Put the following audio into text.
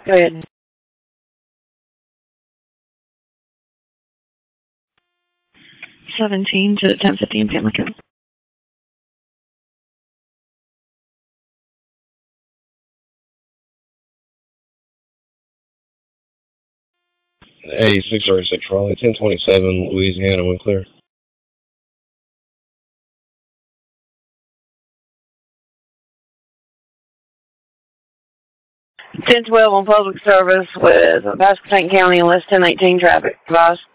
Go ahead. 17 to 10:50 in Pamlico. 86 Raleigh, 1027 Louisiana, went clear. 1012 on public service with Pasco County and West 1018 traffic. Advise.